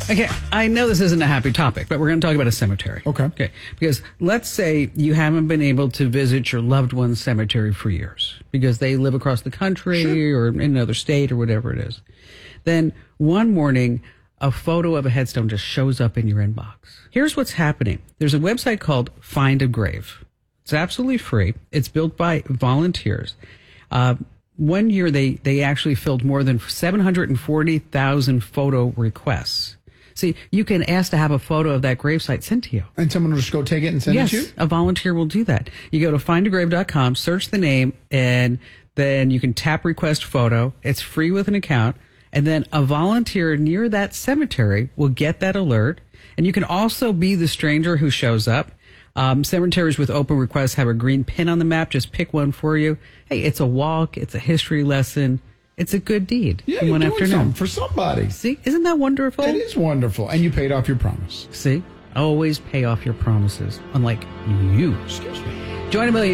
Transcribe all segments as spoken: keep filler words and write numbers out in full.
Okay, I know this isn't a happy topic, but we're going to talk about a cemetery. Okay. Okay, because let's say you haven't been able to visit your loved one's cemetery for years because they live across the country sure. or in another state or whatever it is. Then one morning, a photo of a headstone just shows up in your inbox. Here's what's happening. There's a website called Find a Grave. It's absolutely free. It's built by volunteers. Uh, one year, they, they actually filled more than seven hundred forty thousand photo requests. See, you can ask to have a photo of that gravesite sent to you. And someone will just go take it and send yes, it to you? a volunteer will do that. You go to find a grave dot com, search the name, and then you can tap request photo. It's free with an account. And then a volunteer near that cemetery will get that alert. And you can also be the stranger who shows up. Um, cemeteries with open requests have a green pin on the map. Just pick one for you. Hey, it's a walk. It's a history lesson. It's a good deed. Yeah, in you're one doing afternoon. something for somebody. See, isn't that wonderful? It is wonderful. And you paid off your promise. See, always pay off your promises, unlike you. Excuse me. Join a million.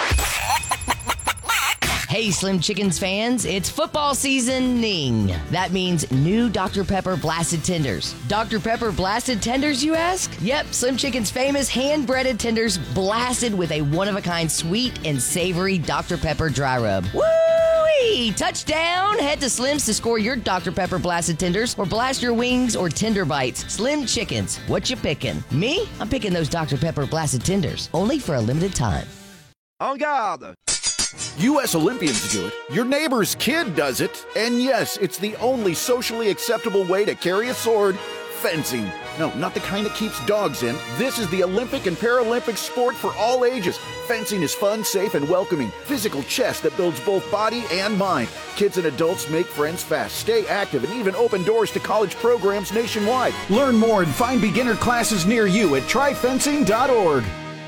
Hey, Slim Chickens fans, it's football seasoning. That means new Doctor Pepper Blasted Tenders. Doctor Pepper Blasted Tenders, you ask? Yep, Slim Chicken's famous hand-breaded tenders blasted with a one-of-a-kind sweet and savory Doctor Pepper dry rub. Woo-wee! Touchdown! Head to Slim's to score your Doctor Pepper Blasted Tenders or blast your wings or tender bites. Slim Chickens, what you picking? Me? I'm picking those Doctor Pepper Blasted Tenders, only for a limited time. En garde! U S Olympians do it, your neighbor's kid does it, and yes, it's the only socially acceptable way to carry a sword, fencing. No, not the kind that keeps dogs in. This is the Olympic and Paralympic sport for all ages. Fencing is fun, safe, and welcoming. Physical chess that builds both body and mind. Kids and adults make friends fast, stay active, and even open doors to college programs nationwide. Learn more and find beginner classes near you at try fencing dot org.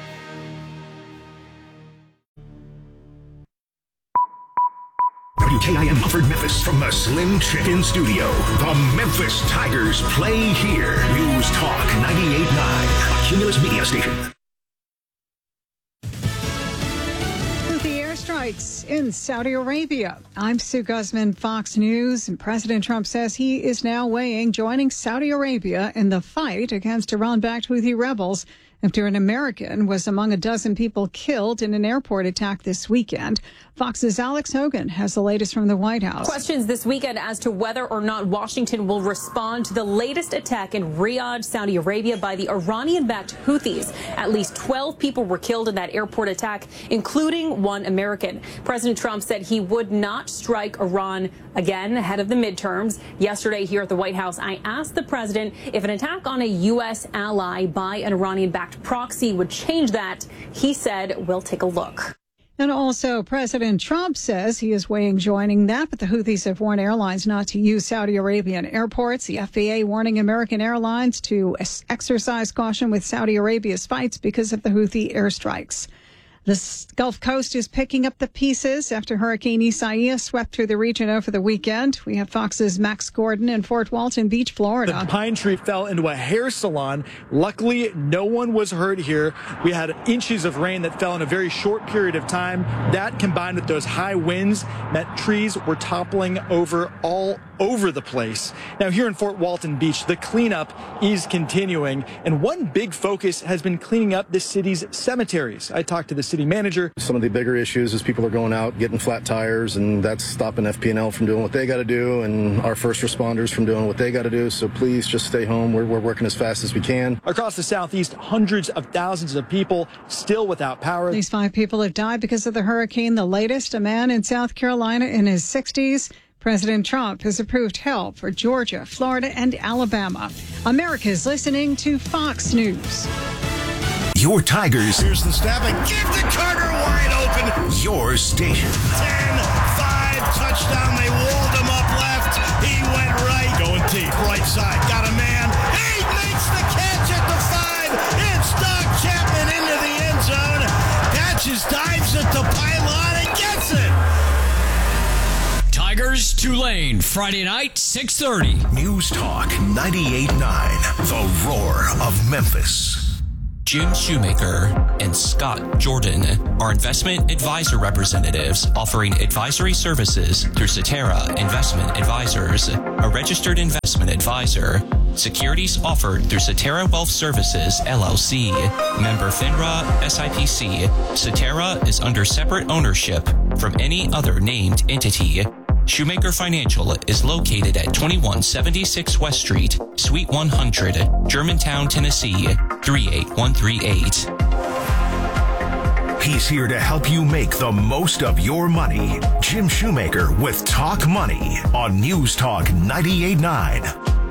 W K I M offered Memphis from the Slim Chicken Studio. The Memphis Tigers play here. News Talk ninety-eight point nine, a Cumulus media station. The airstrikes in Saudi Arabia. I'm Sue Guzman, Fox News. And President Trump says he is now weighing joining Saudi Arabia in the fight against Iran-backed Houthi rebels after an American was among a dozen people killed in an airport attack this weekend. Fox's Alex Hogan has the latest from the White House. Questions this weekend as to whether or not Washington will respond to the latest attack in Riyadh, Saudi Arabia by the Iranian-backed Houthis. At least twelve people were killed in that airport attack, including one American. President Trump said he would not strike Iran again ahead of the midterms. Yesterday here at the White House, I asked the president if an attack on a U S ally by an Iranian-backed proxy would change that. He said, we'll take a look. And also, President Trump says he is weighing joining that, but the Houthis have warned airlines not to use Saudi Arabian airports. The F A A warning American airlines to exercise caution with Saudi Arabia's fights because of the Houthi airstrikes. The Gulf Coast is picking up the pieces after Hurricane Isaias swept through the region over the weekend. We have Fox's Max Gordon in Fort Walton Beach, Florida. The pine tree fell into a hair salon. Luckily, no one was hurt here. We had inches of rain that fell in a very short period of time. That, combined with those high winds, meant trees were toppling over all over the place. Now, here in Fort Walton Beach, the cleanup is continuing, and one big focus has been cleaning up the city's cemeteries. I talked to the city manager. Some of the bigger issues is people are going out getting flat tires, and that's stopping F P and L from doing what they got to do, and our first responders from doing what they got to do. So please just stay home. We're, we're working as fast as we can. Across the southeast, hundreds of thousands of people still without power. At least five people have died because of the hurricane. The latest, a man in South Carolina in his sixties. President Trump has approved help for Georgia, Florida, and Alabama. America's listening to Fox News. Your Tigers. Here's the snap and give to Carter wide open. Your station. ten five, touchdown. They walled him up left. He went right. Going deep, right side. Got a man. He makes the catch at the five. It's Doug Chapman into the end zone. Catches, dives at the pylon and gets it. Tigers, Tulane, Friday night, six thirty. News Talk ninety-eight point nine, the roar of Memphis. June Shoemaker and Scott Jordan are investment advisor representatives offering advisory services through Cetera Investment Advisors, a registered investment advisor. Securities offered through Cetera Wealth Services, L L C. Member FINRA, S I P C. Cetera is under separate ownership from any other named entity. Shoemaker Financial is located at twenty-one seventy-six West Street, Suite one hundred, Germantown, Tennessee, three eight one three eight. He's here to help you make the most of your money. Jim Shoemaker with Talk Money on News Talk ninety-eight point nine.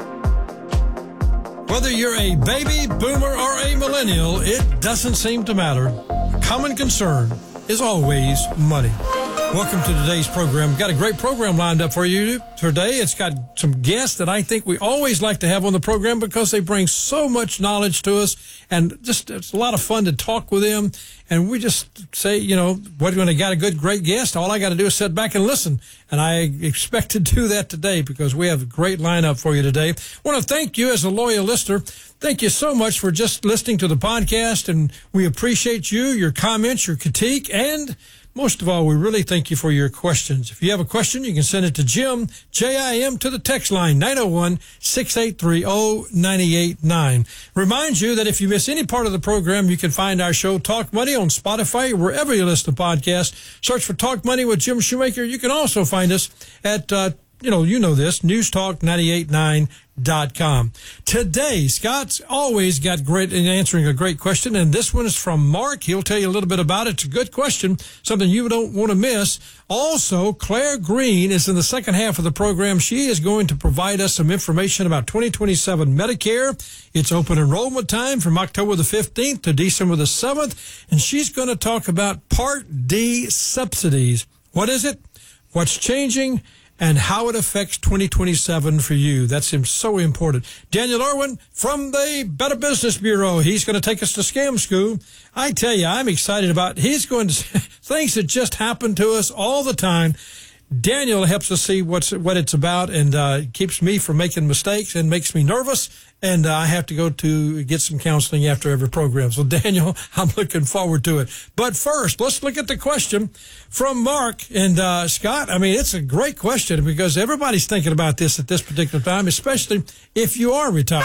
Whether you're a baby, boomer, or a millennial, it doesn't seem to matter. A common concern is always money. Welcome to today's program. Got a great program lined up for you today. It's got some guests that I think we always like to have on the program because they bring so much knowledge to us, and just it's a lot of fun to talk with them. And we just say, you know, what when I got a good, great guest, all I got to do is sit back and listen. And I expect to do that today because we have a great lineup for you today. I want to thank you as a loyal listener. Thank you so much for just listening to the podcast, and we appreciate you, your comments, your critique, and most of all, we really thank you for your questions. If you have a question, you can send it to Jim, J I M, to the text line, nine oh one, six eight three, oh nine eight nine. Remind you that if you miss any part of the program, you can find our show, Talk Money, on Spotify, wherever you listen to podcasts. Search for Talk Money with Jim Shoemaker. You can also find us at, uh, you know, you know this, news talk ninety-eight nine dot com. Today, Scott's always got great in answering a great question, and this one is from Mark. He'll tell you a little bit about it. It's a good question, something you don't want to miss. Also, Claire Green is in the second half of the program. She is going to provide us some information about twenty twenty-seven Medicare. It's open enrollment time from October the fifteenth to December the seventh, and she's going to talk about Part D subsidies. What is it? What's changing? And how it affects twenty twenty-seven for you. That's so important. Daniel Irwin from the Better Business Bureau. He's going to take us to Scam School. I tell you, I'm excited about, he's going to, things that just happen to us all the time. Daniel helps us see what's, what it's about, and uh, keeps me from making mistakes and makes me nervous. And uh, I have to go to get some counseling after every program. So, Daniel, I'm looking forward to it. But first, let's look at the question from Mark and uh, Scott. I mean, it's a great question because everybody's thinking about this at this particular time, especially if you are retired.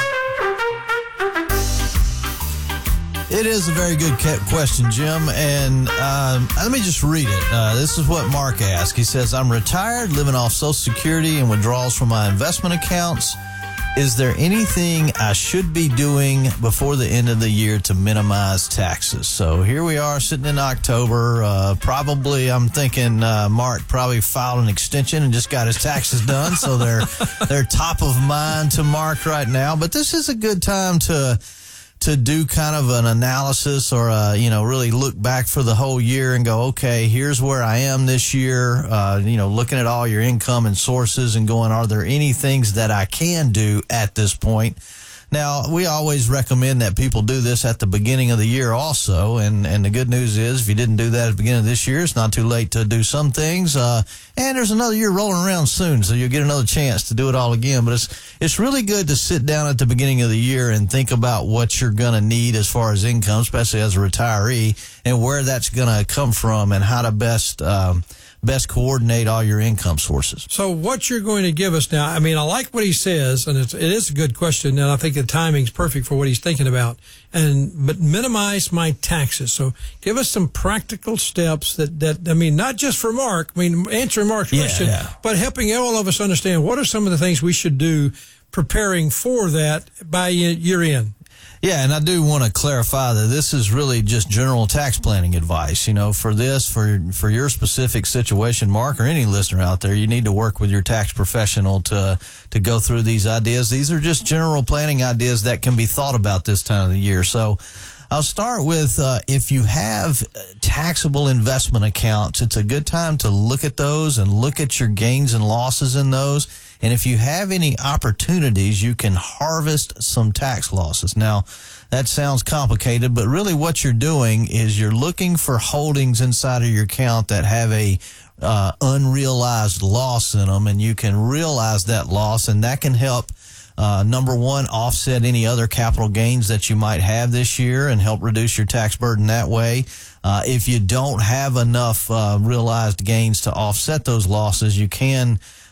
It is a very good question, Jim, and um, let me just read it. Uh, this is what Mark asked. He says, I'm retired, living off Social Security and withdrawals from my investment accounts. Is there anything I should be doing before the end of the year to minimize taxes? So here we are sitting in October. Uh, probably, I'm thinking uh, Mark probably filed an extension and just got his taxes done. So they're, they're top of mind to Mark right now. But this is a good time to to do kind of an analysis or, uh, you know, really look back for the whole year and go, okay, here's where I am this year. Uh, you know, looking at all your income and sources and going, are there any things that I can do at this point? Now, we always recommend that people do this at the beginning of the year also, and, and the good news is if you didn't do that at the beginning of this year, it's not too late to do some things, uh, and there's another year rolling around soon, so you'll get another chance to do it all again, but it's it's really good to sit down at the beginning of the year and think about what you're going to need as far as income, especially as a retiree, and where that's going to come from and how to best um, best coordinate all your income sources. So what you're going to give us now, I mean, I like what he says, and it's, it is a good question, and I think the timing's perfect for what he's thinking about, and but minimize my taxes. So give us some practical steps that, that I mean, not just for Mark, I mean, answering Mark's yeah, question, yeah. but helping all of us understand what are some of the things we should do preparing for that by year end. Yeah, and I do want to clarify that this is really just general tax planning advice. You know, for this, for for your specific situation, Mark, or any listener out there, you need to work with your tax professional to to go through these ideas. These are just general planning ideas that can be thought about this time of the year. So I'll start with uh, if you have taxable investment accounts, it's a good time to look at those and look at your gains and losses in those. And if you have any opportunities, you can harvest some tax losses. Now, that sounds complicated, but really what you're doing is you're looking for holdings inside of your account that have a uh, unrealized loss in them, and you can realize that loss, and that can help, uh, number one, offset any other capital gains that you might have this year and help reduce your tax burden that way. Uh, if you don't have enough uh, realized gains to offset those losses, you can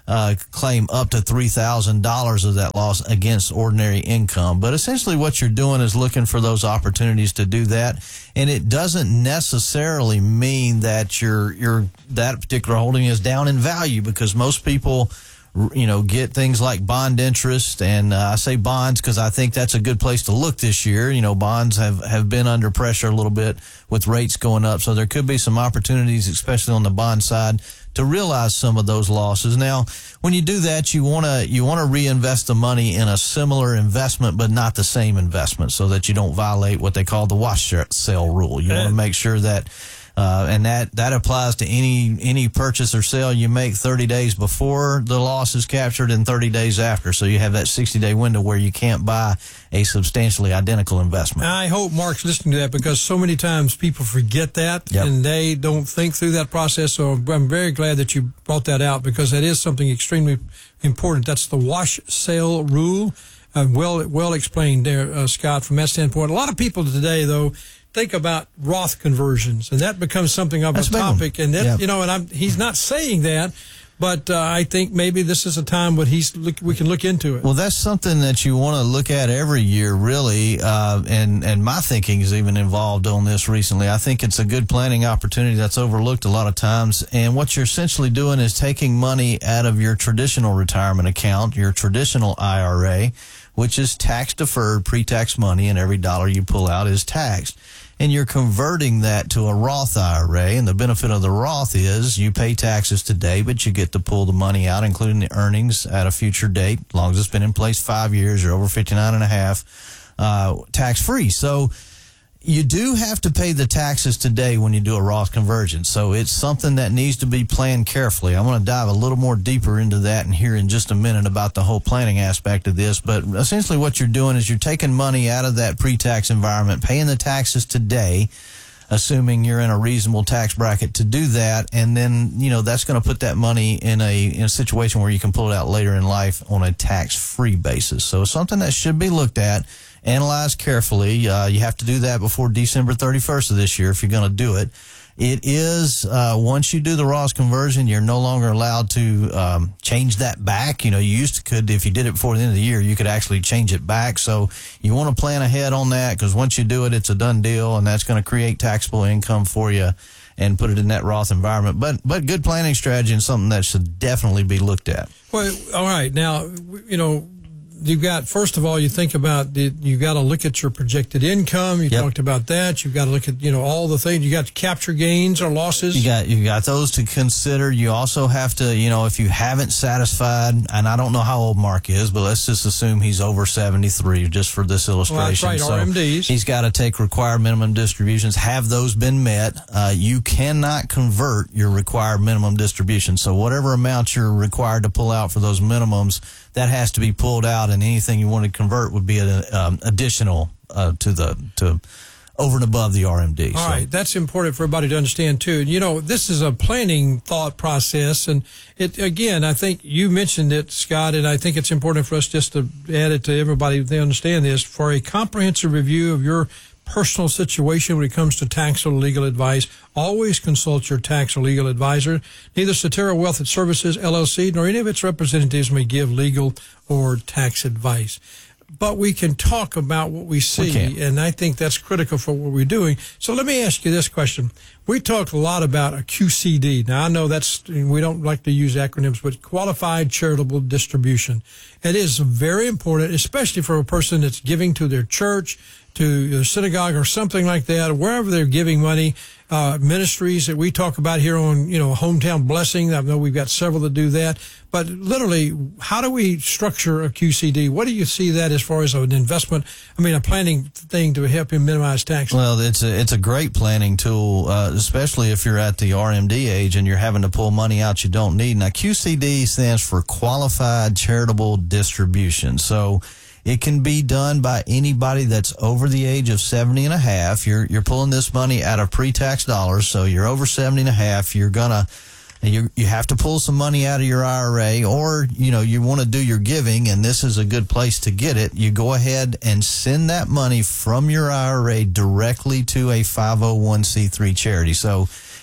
uh, claim up to three thousand dollars of that loss against ordinary income. But essentially what you're doing is looking for those opportunities to do that. And it doesn't necessarily mean that your your that particular holding is down in value, because most people, you know, get things like bond interest. And uh, I say bonds because I think that's a good place to look this year. You know, bonds have, have been under pressure a little bit with rates going up. So there could be some opportunities, especially on the bond side, to realize some of those losses. Now, when you do that, you want to you want to reinvest the money in a similar investment, but not the same investment, so that you don't violate what they call the wash sale rule. You want to make sure that Uh, and that, that applies to any, any purchase or sale you make thirty days before the loss is captured and thirty days after. So you have that sixty day window where you can't buy a substantially identical investment. I hope Mark's listening to that, because so many times people forget that Yep. and they don't think through that process. So I'm very glad that you brought that out, because that is something extremely important. That's the wash sale rule. Uh, well, well explained there, uh, Scott, from that standpoint. A lot of people today, though, think about Roth conversions, and that becomes something of That's a a big one. topic. And that, Yeah. you know, and I'm, he's not saying that, but uh, I think maybe this is a time when he's look, we can look into it. Well, that's something that you want to look at every year, really. Uh, and, and my thinking is even involved on this recently. I think it's a good planning opportunity that's overlooked a lot of times. And what you're essentially doing is taking money out of your traditional retirement account, your traditional I R A, which is tax deferred pre-tax money, and every dollar you pull out is taxed. And you're converting that to a Roth I R A. And the benefit of the Roth is you pay taxes today, but you get to pull the money out, including the earnings, at a future date. As long as it's been in place five years, you're over fifty-nine and a half, uh, tax free. So you do have to pay the taxes today when you do a Roth conversion. So it's something that needs to be planned carefully. I'm going to dive a little more deeper into that and here in just a minute about the whole planning aspect of this. But essentially what you're doing is you're taking money out of that pre-tax environment, paying the taxes today, assuming you're in a reasonable tax bracket to do that. And then, you know, that's going to put that money in a, in a situation where you can pull it out later in life on a tax-free basis. So it's something that should be looked at, analyze carefully. Uh, you have to do that before December thirty-first of this year if you're going to do it. It is, uh, once you do the Roth conversion, you're no longer allowed to um, change that back. You know, you used to could, if you did it before the end of the year, you could actually change it back. So you want to plan ahead on that, because once you do it, it's a done deal, and that's going to create taxable income for you and put it in that Roth environment. But, but good planning strategy and something that should definitely be looked at. Well, all right. Now, you know, you've got, first of all, you think about the, you got to look at your projected income. You Yep. talked about that. You've got to look at, you know, all the things. You got to capture gains or losses. You got you got those to consider. You also have to, you know, if you haven't satisfied, and I don't know how old Mark is, but let's just assume he's over seventy-three just for this illustration. Well, that's right, So R M Ds. he's got to take required minimum distributions. Have those been met? Uh, you cannot convert your required minimum distribution. So whatever amount you're required to pull out for those minimums, that has to be pulled out, and anything you want to convert would be an um, additional uh, to the to over and above the R M D. All so. right, that's important for everybody to understand too. You know, this is a planning thought process, and it again, I think you mentioned it, Scott, and I think it's important for us just to add it to everybody. They understand this. For a comprehensive review of your personal situation when it comes to tax or legal advice, always consult your tax or legal advisor. Neither Cetera Wealth Services, L L C, nor any of its representatives may give legal or tax advice. But we can talk about what we see, We and I think that's critical for what we're doing. So let me ask you this question. We talk a lot about a Q C D. Now, I know that's, we don't like to use acronyms, but Qualified Charitable Distribution. It is very important, especially for a person that's giving to their church, to the synagogue or something like that, or wherever they're giving money, uh, ministries that we talk about here on, you know, Hometown Blessing. I know we've got several that do that. But literally, how do we structure a Q C D? What do you see that as far as an investment? I mean, a planning thing to help him minimize taxes? Well, it's a, it's a great planning tool, uh, especially if you're at the R M D age and you're having to pull money out you don't need. Now, Q C D stands for Qualified Charitable Distribution. So it can be done by anybody that's over the age of seventy and a half. You're, you're pulling this money out of pre-tax dollars. So you're over seventy and a half. You're gonna, you, you have to pull some money out of your I R A, or, you know, you want to do your giving, and this is a good place to get it. You go ahead and send that money from your I R A directly to a five oh one c three charity. So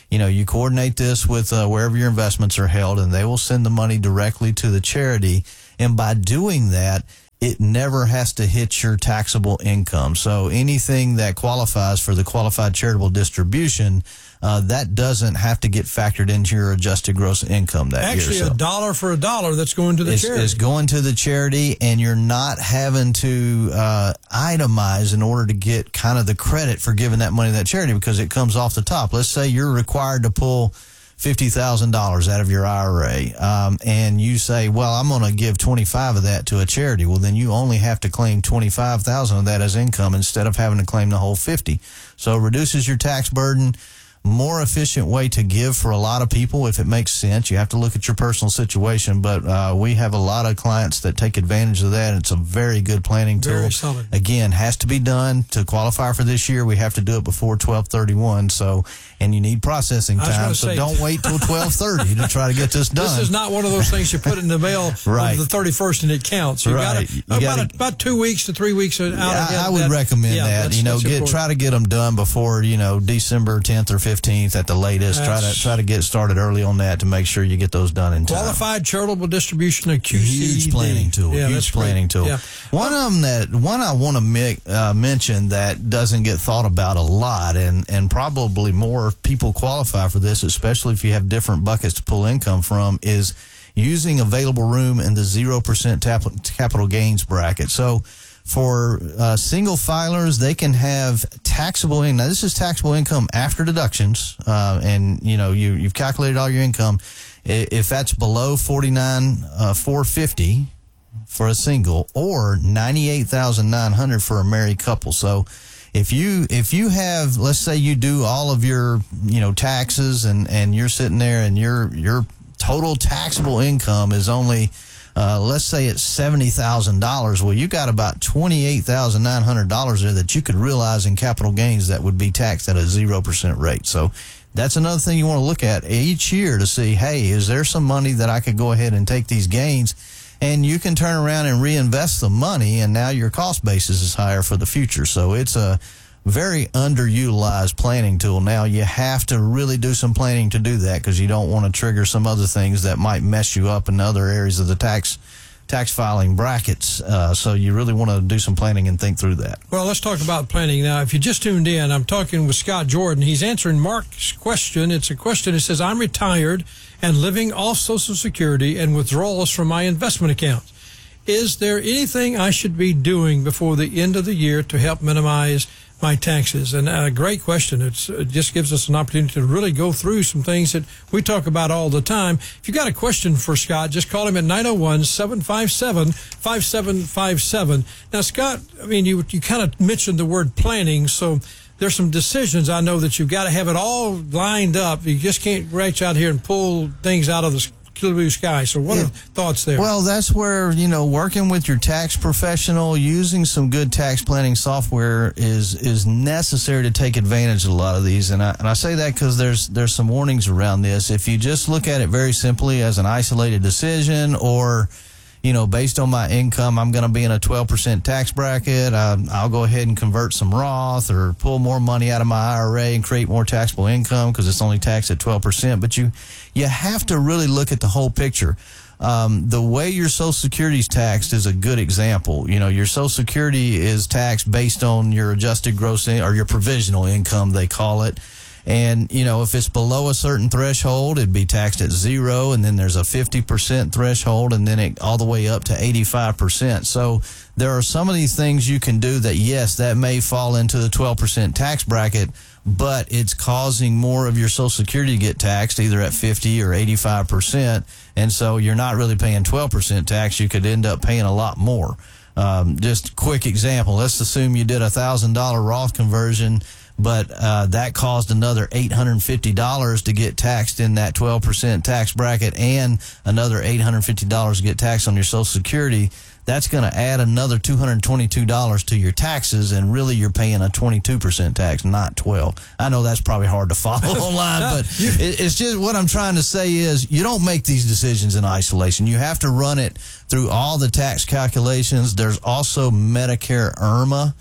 you know, you coordinate this with uh, wherever your investments are held, and they will send the money directly to the charity. And by doing that, it never has to hit your taxable income. So anything that qualifies for the qualified charitable distribution, uh, that doesn't have to get factored into your adjusted gross income that Actually, year. Actually, a dollar for a dollar that's going to the it's, charity. It's going to the charity, and you're not having to uh, itemize in order to get kind of the credit for giving that money to that charity because it comes off the top. Let's say you're required to pull fifty thousand dollars out of your I R A, um, and you say, well, I'm going to give twenty-five of that to a charity. Well, then you only have to claim twenty-five thousand of that as income instead of having to claim the whole fifty. So it reduces your tax burden. More efficient way to give for a lot of people if it makes sense. You have to look at your personal situation, but uh, we have a lot of clients that take advantage of that. It's a very good planning tool. Very solid. Again, has to be done to qualify for this year. We have to do it before twelve thirty-one. So, and you need processing time. So say, don't wait till twelve thirty to try to get this done. This is not one of those things you put in the mail right. on the thirty-first and it counts. You right. Gotta, you about, gotta, about two weeks to three weeks out. Yeah, I, I would that, recommend yeah, that. You know, get try to get them done before you know December tenth or fifteenth at the latest. Try to try to get started early on that to make sure you get those done in time. Qualified charitable distribution of Q C D. Huge planning tool. Yeah, huge planning great. tool. Yeah. One of them that one I want to make, uh, mention that doesn't get thought about a lot, and and probably more people qualify for this, especially if you have different buckets to pull income from, is using available room in the zero percent capital gains bracket. So for uh, single filers, they can have taxable income. Now, this is taxable income after deductions, uh, and you know you you've calculated all your income. If that's below forty-nine uh, four fifty for a single, or ninety-eight thousand nine hundred for a married couple. So if you if you have, let's say you do all of your you know taxes, and and you're sitting there and your your total taxable income is only Uh, let's say it's seventy thousand dollars. Well, you got about twenty-eight thousand nine hundred dollars there that you could realize in capital gains that would be taxed at a zero percent rate. So that's another thing you want to look at each year to see, hey, is there some money that I could go ahead and take these gains? And you can turn around and reinvest the money, and now your cost basis is higher for the future. So it's a very underutilized planning tool. Now, you have to really do some planning to do that because you don't want to trigger some other things that might mess you up in other areas of the tax tax filing brackets. Uh, so you really want to do some planning and think through that. Well, let's talk about planning. Now, if you just tuned in, I'm talking with Scott Jordan. He's answering Mark's question. It's a question that says, I'm retired and living off Social Security and withdrawals from my investment accounts. Is there anything I should be doing before the end of the year to help minimize my taxes? And a great question. It's, it just gives us an opportunity to really go through some things that we talk about all the time. If you've got a question for Scott, just call him at nine oh one, seven five seven, five seven five seven. Now, Scott, I mean, you, you kind of mentioned the word planning, so there's some decisions I know that you've got to have it all lined up. You just can't reach out here and pull things out of the blue sky. So what yeah. are thoughts there? Well, that's where, you know, working with your tax professional, using some good tax planning software is is necessary to take advantage of a lot of these. And I, and I say that because there's, there's some warnings around this. If you just look at it very simply as an isolated decision, or, you know, based on my income, I'm going to be in a twelve percent tax bracket, I, I'll go ahead and convert some Roth or pull more money out of my I R A and create more taxable income because it's only taxed at twelve percent. But you, you have to really look at the whole picture. Um, the way your Social Security is taxed is a good example. You know, your Social Security is taxed based on your adjusted gross in, or your provisional income, they call it. And, you know, if it's below a certain threshold, it'd be taxed at zero, and then there's a fifty percent threshold, and then it all the way up to eighty-five percent. So there are some of these things you can do that, yes, that may fall into the twelve percent tax bracket, but it's causing more of your Social Security to get taxed, either at fifty or eighty-five percent. And so you're not really paying twelve percent tax. You could end up paying a lot more. Um, just a quick example. Let's assume you did a one thousand dollars Roth conversion, but uh, that caused another eight hundred fifty dollars to get taxed in that twelve percent tax bracket, and another eight hundred fifty dollars to get taxed on your Social Security. That's going to add another two hundred twenty-two dollars to your taxes, and really you're paying a twenty-two percent tax, not twelve. I know that's probably hard to follow online, but it, it's just what I'm trying to say is you don't make these decisions in isolation. You have to run it through all the tax calculations. There's also Medicare I R M A.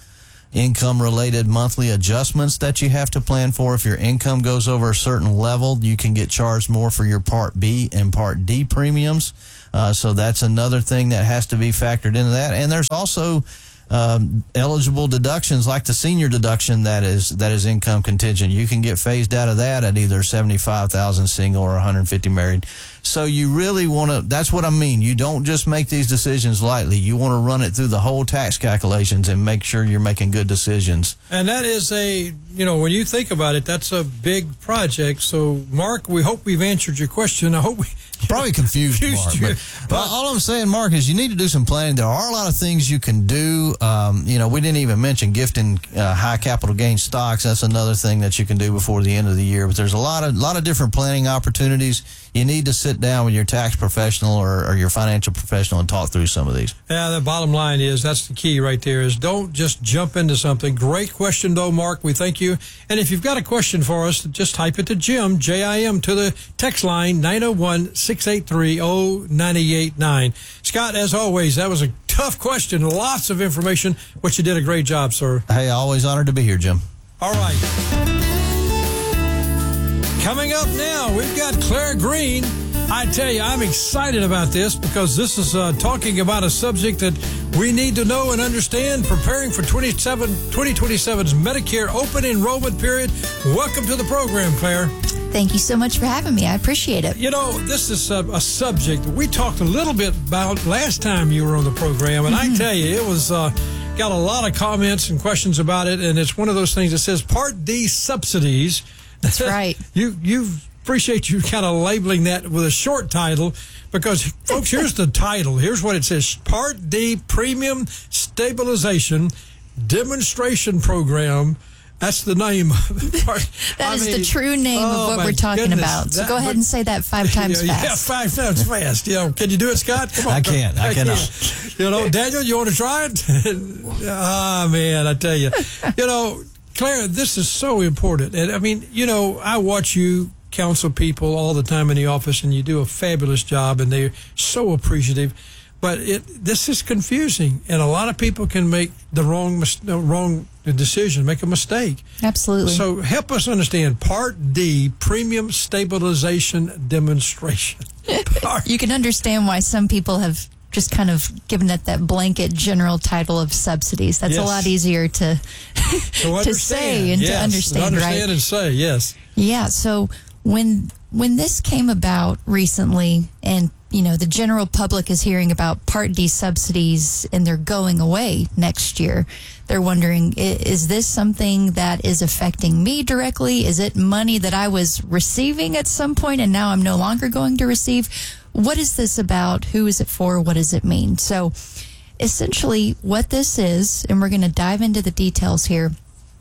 income-related monthly adjustments that you have to plan for. If your income goes over a certain level, you can get charged more for your Part B and Part D premiums. Uh, so that's another thing that has to be factored into that. And there's also um, eligible deductions like the senior deduction that is that is income contingent. You can get phased out of that at either seventy-five thousand single or one hundred fifty married. So you really want to, that's what I mean. You don't just make these decisions lightly. You want to run it through the whole tax calculations and make sure you're making good decisions. And that is a, you know, when you think about it, that's a big project. So, Mark, we hope we've answered your question. I hope we probably confused, confused Mark. But, but all I'm saying, Mark, is you need to do some planning. There are a lot of things you can do. Um, you know, we didn't even mention gifting uh, high capital gain stocks. That's another thing that you can do before the end of the year. But there's a lot of lot of different planning opportunities. You need to sit down with your tax professional or, or your financial professional and talk through some of these. Yeah, the bottom line is, that's the key right there, is don't just jump into something. Great question, though, Mark. We thank you. And if you've got a question for us, just type it to Jim, J I M, to the text line, nine oh one, six eight three, oh nine eight nine. Scott, as always, that was a tough question. Lots of information, but you did a great job, sir. Hey, always honored to be here, Jim. All right. Coming up now, we've got Claire Green. I tell you, I'm excited about this because this is uh, talking about a subject that we need to know and understand, preparing for twenty twenty-seven's Medicare open enrollment period. Welcome to the program, Claire. Thank you so much for having me. I appreciate it. You know, this is a, a subject we talked a little bit about last time you were on the program, and mm-hmm. I tell you, it was uh, got a lot of comments and questions about it, and it's one of those things that says Part D subsidies. That's right. you you appreciate you kind of labeling that with a short title because, folks, here's the title. Here's what it says: Part D Premium Stabilization Demonstration Program. That's the name of it. Part, that I is mean, the true name oh, of what we're talking goodness, about. So that, go ahead but, and say that five times yeah, fast. Yeah, five times fast. You know, can you do it, Scott? Come on. I can't. I, I cannot. Can't. You know, Daniel, you want to try it? Ah, oh, man, I tell you. You know, Claire, this is so important. And I mean, you know, I watch you counsel people all the time in the office, and you do a fabulous job, and they're so appreciative. But it this is confusing, and a lot of people can make the wrong the wrong decision, make a mistake. Absolutely. So help us understand Part D, Premium Stabilization Demonstration. You can understand why some people have just kind of given it that blanket general title of subsidies. That's yes. a lot easier to to, to say and yes. to understand, understand right? Understand and say, yes. Yeah, so when when this came about recently, and you know the general public is hearing about Part D subsidies and they're going away next year, they're wondering, is this something that is affecting me directly? Is it money that I was receiving at some point and now I'm no longer going to receive? What is this about? Who is it for? What does it mean? So essentially what this is, and we're going to dive into the details here,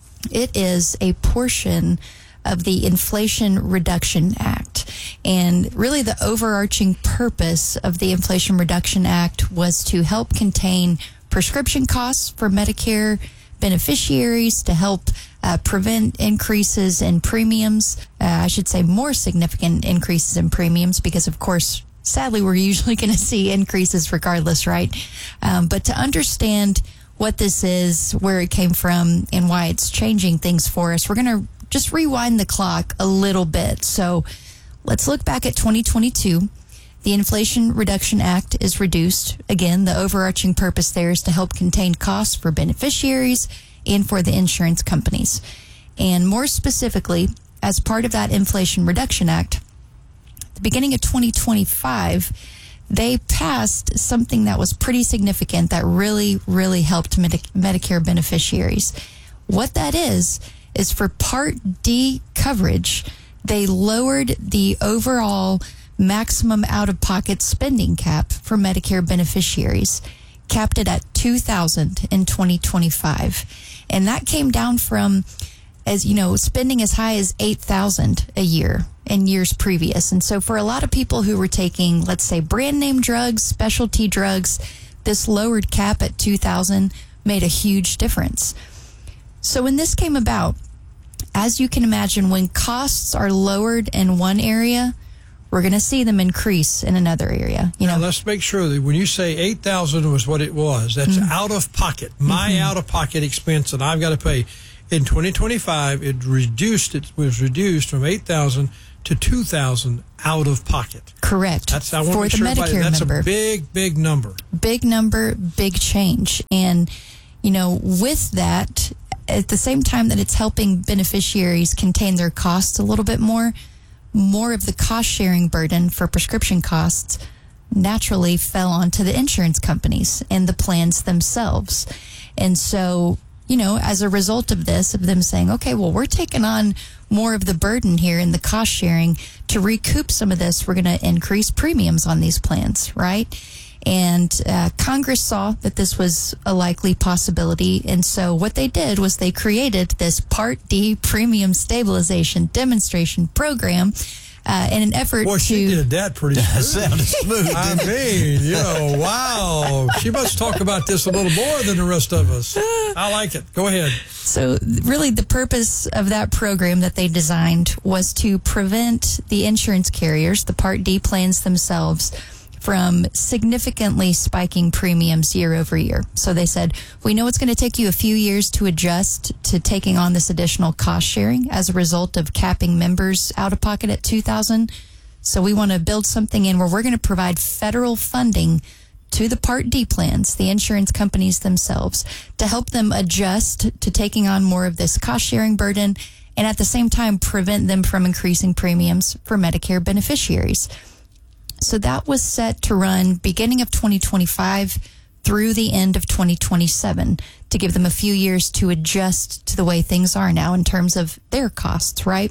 it is a portion of the Inflation Reduction Act. And really the overarching purpose of the Inflation Reduction Act was to help contain prescription costs for Medicare beneficiaries, to help uh, prevent increases in premiums. Uh, I should say more significant increases in premiums because, of course, sadly, we're usually going to see increases regardless, right? Um, but to understand what this is, where it came from, and why it's changing things for us, we're going to just rewind the clock a little bit. So let's look back at twenty twenty-two. The Inflation Reduction Act is reduced. Again, the overarching purpose there is to help contain costs for beneficiaries and for the insurance companies. And more specifically, as part of that Inflation Reduction Act, at the beginning of twenty twenty-five, they passed something that was pretty significant that really, really helped Medi- Medicare beneficiaries. What that is, is for Part D coverage, they lowered the overall maximum out-of-pocket spending cap for Medicare beneficiaries, capped it at two thousand dollars in twenty twenty-five. And that came down from, as you know, spending as high as eight thousand dollars a year in years previous. And so for a lot of people who were taking, let's say, brand name drugs, specialty drugs, this lowered cap at two thousand dollars made a huge difference. So when this came about, as you can imagine, when costs are lowered in one area, we're going to see them increase in another area. You now, know, let's make sure that when you say eight thousand was what it was, that's Mm-hmm. out of pocket, my Mhm. out of pocket expense that I've got to pay. In twenty twenty-five, it reduced. It was reduced from eight thousand to two thousand out of pocket. correct. That's I want for to make the sure everybody- Medicare that's member. a big, big number. Big number, big change. And, you know, with that, at the same time that it's helping beneficiaries contain their costs a little bit more, more of the cost sharing burden for prescription costs naturally fell onto the insurance companies and the plans themselves. And so, you know, as a result of this, of them saying, okay, well, we're taking on more of the burden here in the cost sharing to recoup some of this, we're going to increase premiums on these plans, right? And uh, Congress saw that this was a likely possibility. And so what they did was they created this Part D premium stabilization demonstration program uh, in an effort Boy, to... she did that pretty smooth. Sounded smooth. I mean, you know, wow. She must talk about this a little more than the rest of us. I like it. Go ahead. So really the purpose of that program that they designed was to prevent the insurance carriers, the Part D plans themselves, from significantly spiking premiums year over year. So they said, we know it's going to take you a few years to adjust to taking on this additional cost sharing as a result of capping members out of pocket at two thousand. So we want to build something in where we're going to provide federal funding to the Part D plans, the insurance companies themselves, to help them adjust to taking on more of this cost sharing burden and at the same time prevent them from increasing premiums for Medicare beneficiaries. So that was set to run beginning of twenty twenty-five through the end of twenty twenty-seven to give them a few years to adjust to the way things are now in terms of their costs, right?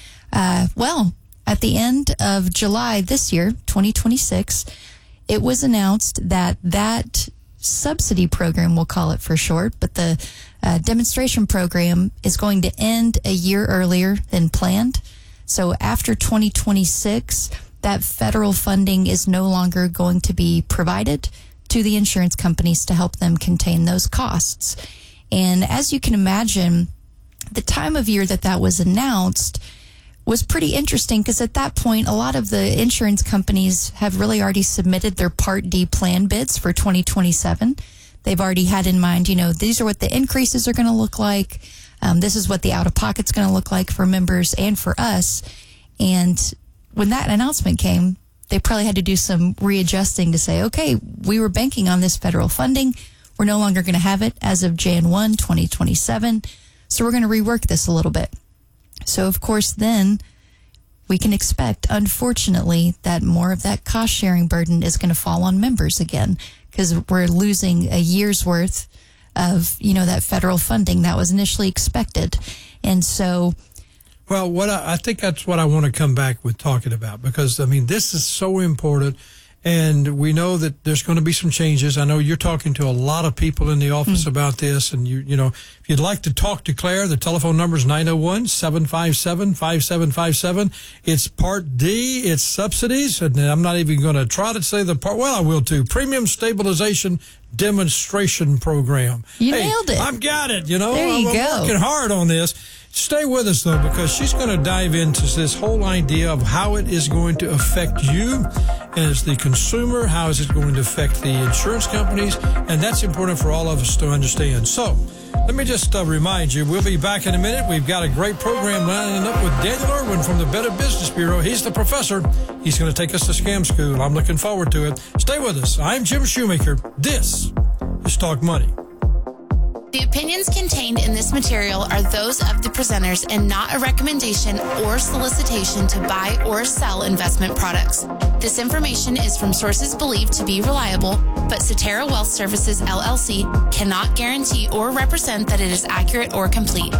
Uh, well, at the end of July this year, twenty twenty-six, it was announced that that subsidy program, we'll call it for short, but the uh, demonstration program is going to end a year earlier than planned. So after twenty twenty-six, that federal funding is no longer going to be provided to the insurance companies to help them contain those costs. And as you can imagine, the time of year that that was announced was pretty interesting because at that point, a lot of the insurance companies have really already submitted their Part D plan bids for twenty twenty-seven. They've already had in mind, you know, these are what the increases are going to look like. Um, this is what the out-of-pocket's going to look like for members and for us. And when that announcement came, they probably had to do some readjusting to say, okay, we were banking on this federal funding. We're no longer going to have it as of January first, twenty twenty-seven. So we're going to rework this a little bit. So, of course, then we can expect, unfortunately, that more of that cost sharing burden is going to fall on members again because we're losing a year's worth of, you know, that federal funding that was initially expected. And so... Well, what I, I think that's what I want to come back with talking about because, I mean, this is so important. And we know that there's going to be some changes. I know you're talking to a lot of people in the office mm. about this. And, you you know, if you'd like to talk to Claire, the telephone number is nine oh one, seven five seven, five seven five seven. It's Part D. It's subsidies. And I'm not even going to try to say the part. Well, I will too. Premium Stabilization Demonstration Program. You hey, nailed it. I've got it. You know, there you I'm, go. I'm working hard on this. Stay with us, though, because she's going to dive into this whole idea of how it is going to affect you as the consumer, how is it going to affect the insurance companies, and that's important for all of us to understand. So let me just uh, remind you, we'll be back in a minute. We've got a great program lining up with Daniel Irwin from the Better Business Bureau. He's the professor. He's going to take us to Scam School. I'm looking forward to it. Stay with us. I'm Jim Shoemaker. This is Talk Money. The opinions contained in this material are those of the presenters and not a recommendation or solicitation to buy or sell investment products. This information is from sources believed to be reliable, but Cetera Wealth Services, L L C cannot guarantee or represent that it is accurate or complete.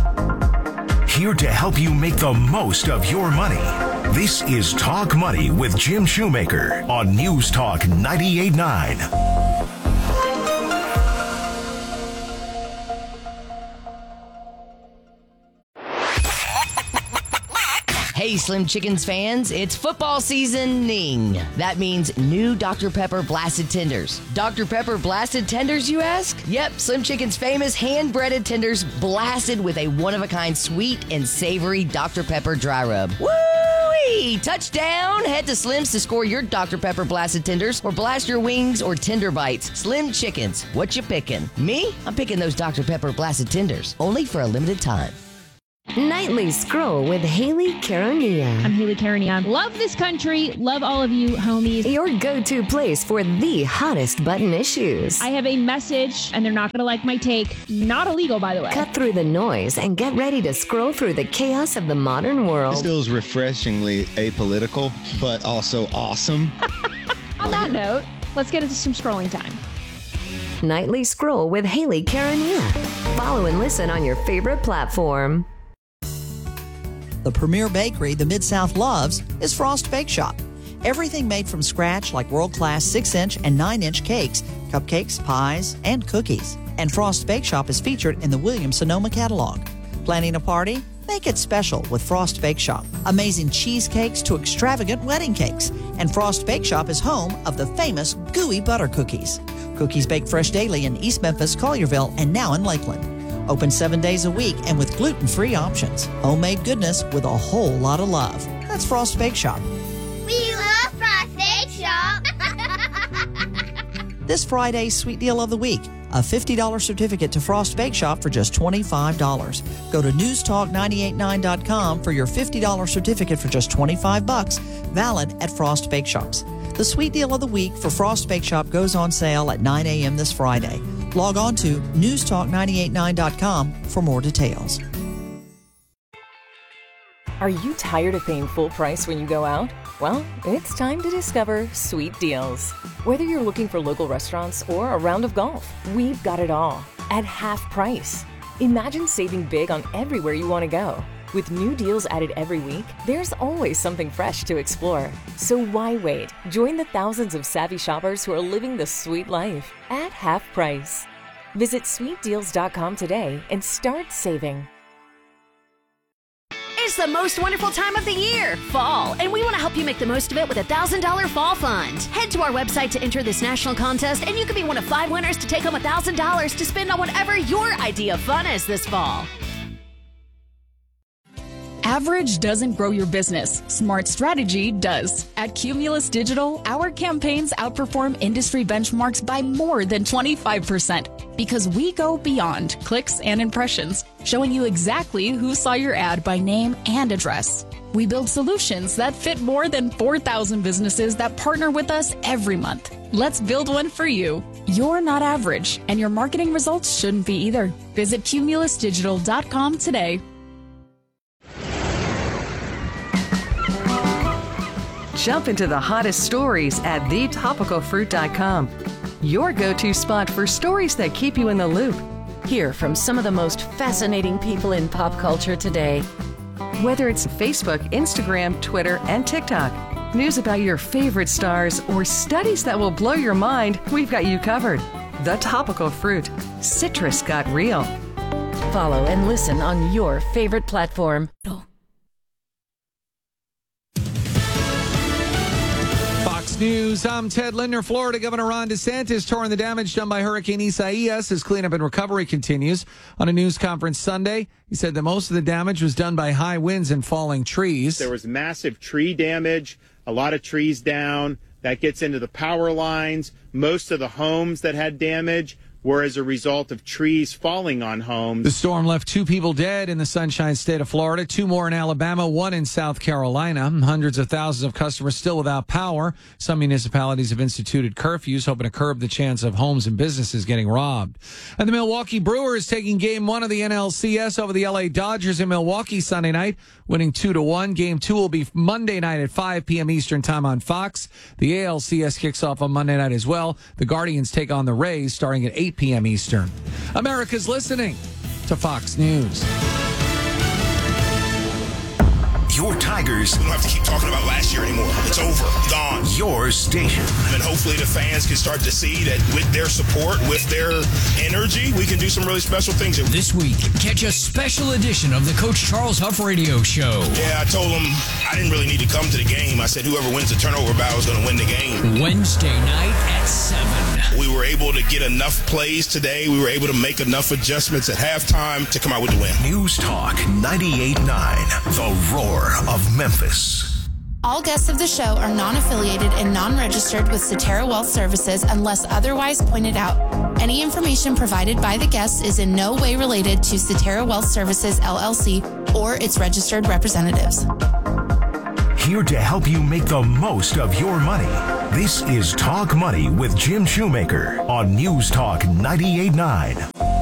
Here to help you make the most of your money. This is Talk Money with Jim Shoemaker on News Talk ninety-eight point nine. Hey, Slim Chickens fans, it's football seasoning. That means new Doctor Pepper Blasted Tenders. Doctor Pepper Blasted Tenders, you ask? Yep, Slim Chicken's famous hand-breaded tenders blasted with a one-of-a-kind sweet and savory Doctor Pepper dry rub. Woo! Hey, touchdown! Head to Slim's to score your Doctor Pepper blasted tenders or blast your wings or tender bites. Slim Chickens, what you picking? Me? I'm picking those Doctor Pepper blasted tenders, only for a limited time. Nightly Scroll with Haley Caronia. I'm Haley Caronia. Love this country. Love all of you, homies. Your go-to place for the hottest button issues. I have a message, and they're not going to like my take. Not illegal, by the way. Cut through the noise and get ready to scroll through the chaos of the modern world. This feels refreshingly apolitical, but also awesome. On that note, let's get into some scrolling time. Nightly Scroll with Haley Caronia. Follow and listen on your favorite platform. The premier bakery the Mid-South loves is Frost Bake Shop. Everything made from scratch like world-class six-inch and nine-inch cakes, cupcakes, pies, and cookies. And Frost Bake Shop is featured in the Williams-Sonoma catalog. Planning a party? Make it special with Frost Bake Shop. Amazing cheesecakes to extravagant wedding cakes. And Frost Bake Shop is home of the famous gooey butter cookies. Cookies baked fresh daily in East Memphis, Collierville, and now in Lakeland. Open seven days a week and with gluten-free options. Homemade goodness with a whole lot of love. That's Frost Bake Shop. We love Frost Bake Shop. This Friday's Sweet Deal of the Week. A fifty dollars certificate to Frost Bake Shop for just twenty-five dollars. Go to news talk nine eight nine dot com for your fifty dollars certificate for just twenty-five bucks, valid at Frost Bake Shops. The Sweet Deal of the Week for Frost Bake Shop goes on sale at nine a.m. this Friday. Log on to news talk nine eight nine dot com for more details. Are you tired of paying full price when you go out? Well, it's time to discover Sweet Deals. Whether you're looking for local restaurants or a round of golf, we've got it all at half price. Imagine saving big on everywhere you want to go. With new deals added every week, there's always something fresh to explore. So why wait? Join the thousands of savvy shoppers who are living the sweet life at half price. Visit sweet deals dot com today and start saving. It's the most wonderful time of the year, fall, and we want to help you make the most of it with a one thousand dollars Fall Fund. Head to our website to enter this national contest, and you could be one of five winners to take home one thousand dollars to spend on whatever your idea of fun is this fall. Average doesn't grow your business. Smart strategy does. At Cumulus Digital, our campaigns outperform industry benchmarks by more than twenty-five percent because we go beyond clicks and impressions, showing you exactly who saw your ad by name and address. We build solutions that fit more than four thousand businesses that partner with us every month. Let's build one for you. You're not average, and your marketing results shouldn't be either. Visit cumulus digital dot com today. Jump into the hottest stories at the topical fruit dot com. Your go-to spot for stories that keep you in the loop. Hear from some of the most fascinating people in pop culture today. Whether it's Facebook, Instagram, Twitter, and TikTok, news about your favorite stars, or studies that will blow your mind, we've got you covered. The Topical Fruit. Citrus got real. Follow and listen on your favorite platform. News. I'm Ted Linder. Florida Governor Ron DeSantis touring the damage done by Hurricane Isaias as cleanup and recovery continues. On a news conference Sunday, he said that most of the damage was done by high winds and falling trees. There was massive tree damage, a lot of trees down. That gets into the power lines. Most of the homes that had damage were as a result of trees falling on homes. The storm left two people dead in the Sunshine State of Florida, two more in Alabama, one in South Carolina. Hundreds of thousands of customers still without power. Some municipalities have instituted curfews, hoping to curb the chance of homes and businesses getting robbed. And the Milwaukee Brewers taking game one of the N L C S over the L A Dodgers in Milwaukee Sunday night, winning two to one. Game two will be Monday night at five p.m. Eastern time on Fox. The A L C S kicks off on Monday night as well. The Guardians take on the Rays starting at eight p.m. Eastern. America's listening to Fox News. Your Tigers. We don't have to keep talking about last year anymore. It's over. Gone. Your station. And hopefully the fans can start to see that with their support, with their energy, we can do some really special things. This week, catch a special edition of the Coach Charles Huff Radio Show. Yeah, I told him I didn't really need to come to the game. I said whoever wins the turnover battle is going to win the game. Wednesday night at seven. We were able to get enough plays today. We were able to make enough adjustments at halftime to come out with the win. News Talk ninety-eight point nine, The Roar of Memphis. All guests of the show are non-affiliated and non-registered with Cetera Wealth Services unless otherwise pointed out. Any information provided by the guests is in no way related to Cetera Wealth Services, L L C, or its registered representatives. Here to help you make the most of your money. This is Talk Money with Jim Shoemaker on News Talk ninety-eight point nine.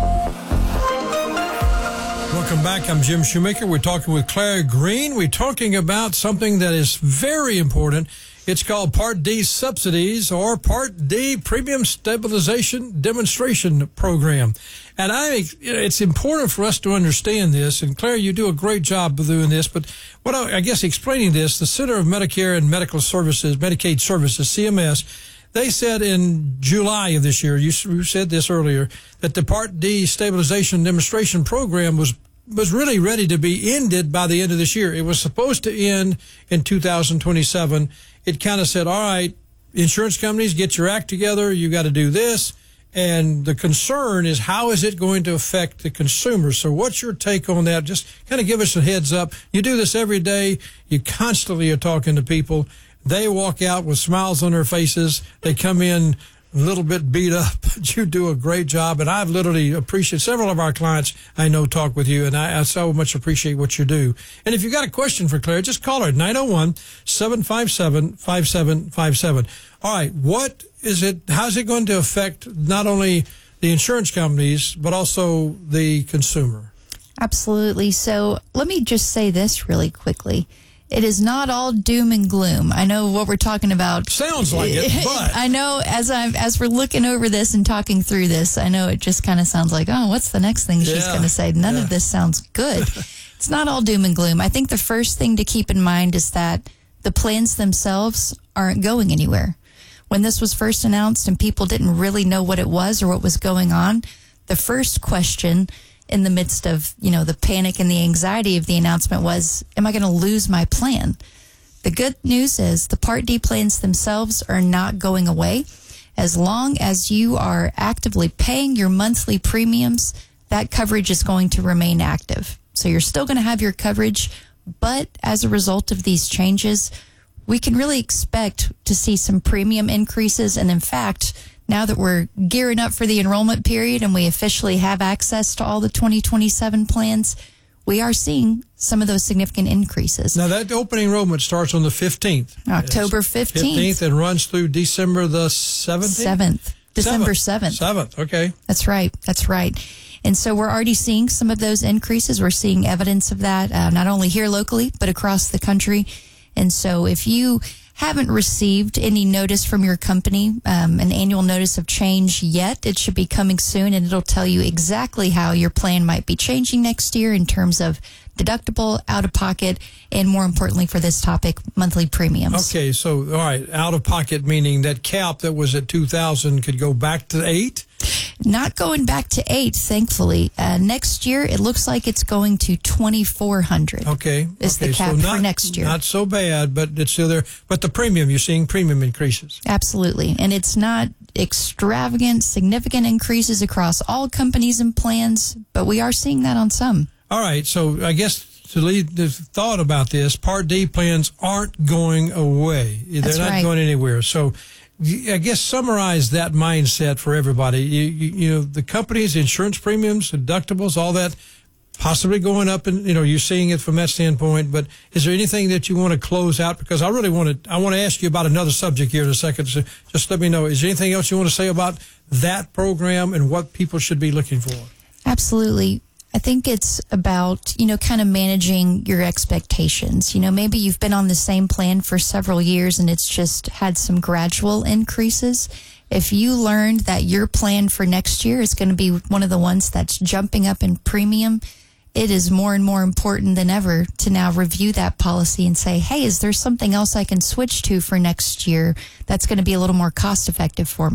Welcome back. I'm Jim Shoemaker. We're talking with Claire Green. We're talking about something that is very important. It's called Part D subsidies, or Part D Premium Stabilization Demonstration Program. And I think it's important for us to understand this. And Claire, you do a great job of doing this. But what I, I guess explaining this, the Center of Medicare and Medical Services, Medicaid Services, C M S, they said in July of this year, you, you said this earlier, that the Part D Stabilization Demonstration Program was was really ready to be ended by the end of this year. It was supposed to end in two thousand twenty-seven. It kind of said, all right, insurance companies, get your act together. You got to do this. And the concern is, how is it going to affect the consumer? So what's your take on that? Just kind of give us a heads up. You do this every day. You constantly are talking to people. They walk out with smiles on their faces. They come in a little bit beat up. You do a great job, and I've literally appreciated several of our clients I know talk with you, and I, I so much appreciate what you do. And if you've got a question for Claire, just call her at nine oh one, seven five seven, five seven five seven. All right, what is it, how's it going to affect not only the insurance companies, but also the consumer? Absolutely. So let me just say this really quickly. It is not all doom and gloom. I know what we're talking about. Sounds like it, but I know as I'm as we're looking over this and talking through this, I know it just kind of sounds like, oh, what's the next thing yeah. she's going to say? None yeah. of this sounds good. It's not all doom and gloom. I think the first thing to keep in mind is that the plans themselves aren't going anywhere. When this was first announced and people didn't really know what it was or what was going on, the first question in the midst of, you know, the panic and the anxiety of the announcement was, am I going to lose my plan? The good news is the Part D plans themselves are not going away. As long as you are actively paying your monthly premiums, that coverage is going to remain active. So you're still going to have your coverage, but as a result of these changes, we can really expect to see some premium increases. And in fact, now that we're gearing up for the enrollment period and we officially have access to all the twenty twenty-seven plans, we are seeing some of those significant increases. Now, that open enrollment starts on the fifteenth. October fifteenth. fifteenth and runs through December the seventeenth? seventh. December seventh. seventh, okay. That's right. That's right. And so we're already seeing some of those increases. We're seeing evidence of that, uh, not only here locally, but across the country. And so if you haven't received any notice from your company, um, an annual notice of change yet, it should be coming soon, and it'll tell you exactly how your plan might be changing next year in terms of deductible, out-of-pocket, and more importantly for this topic, monthly premiums. Okay, so, all right, out-of-pocket meaning that cap that was at two thousand could go back to eight? Not going back to eight, thankfully. Uh, next year, it looks like it's going to twenty-four hundred. Okay. Is okay. the cap so not, for next year. Not so bad, but it's still there. But the premium, you're seeing premium increases. Absolutely. And it's not extravagant, significant increases across all companies and plans, but we are seeing that on some. All right. So I guess to lead the thought about this, Part D plans aren't going away. They're That's not right. going anywhere. So I guess summarize that mindset for everybody. You, you, you know, the companies, insurance premiums, deductibles, all that possibly going up, and you know, you're seeing it from that standpoint. But is there anything that you want to close out? Because I really want to, I want to ask you about another subject here in a second. So just let me know. Is there anything else you want to say about that program and what people should be looking for? Absolutely. I think it's about, you know, kind of managing your expectations. You know, maybe you've been on the same plan for several years and it's just had some gradual increases. If you learned that your plan for next year is going to be one of the ones that's jumping up in premium, it is more and more important than ever to now review that policy and say, hey, is there something else I can switch to for next year that's going to be a little more cost effective for me?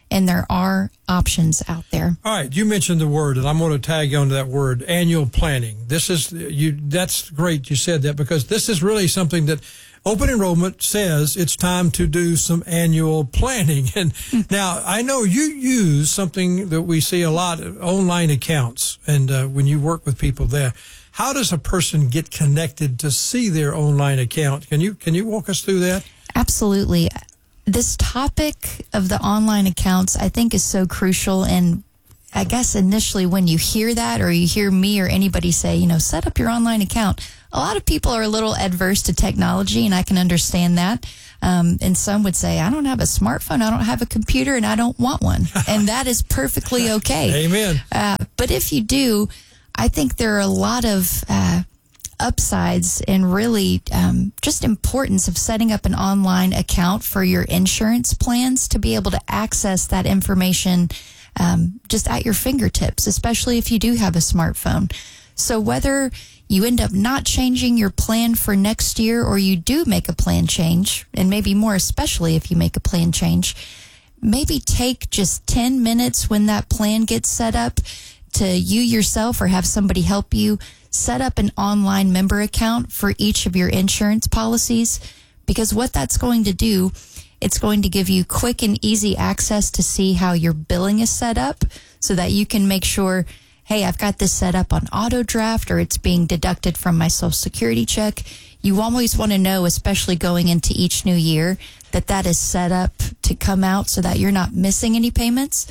and there are options out there. All right, you mentioned the word, and I'm going to tag on to that word, annual planning. This is you. That's great you said that, because this is really something that open enrollment says it's time to do some annual planning. And now I know you use something that we see a lot, online accounts, and uh, when you work with people there, how does a person get connected to see their online account? Can you can you walk us through that? Absolutely. This topic of the online accounts, I think, is so crucial. And I guess initially when you hear that, or you hear me or anybody say, you know, set up your online account, a lot of people are a little adverse to technology, and I can understand that. Um, and some would say, I don't have a smartphone, I don't have a computer, and I don't want one. And that is perfectly okay. Amen. Uh, but if you do, I think there are a lot of uh, upsides and really um, just importance of setting up an online account for your insurance plans to be able to access that information um, just at your fingertips, especially if you do have a smartphone. So whether you end up not changing your plan for next year, or you do make a plan change, and maybe more especially if you make a plan change, maybe take just ten minutes when that plan gets set up to you yourself, or have somebody help you set up an online member account for each of your insurance policies. Because what that's going to do, it's going to give you quick and easy access to see how your billing is set up, so that you can make sure, hey, I've got this set up on auto draft, or it's being deducted from my Social Security check. You always want to know, especially going into each new year, that that is set up to come out so that you're not missing any payments.